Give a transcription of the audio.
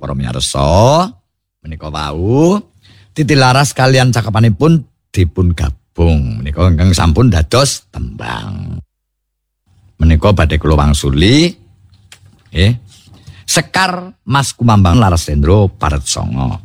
para miyarsa menika wau titilaras kalian cakapanipun dipun gabung menika ingkang sampun dados tembang. Menika badhe kula wangsuli nggih. Sekar Mas Kumambang Larasendra Paretsongo.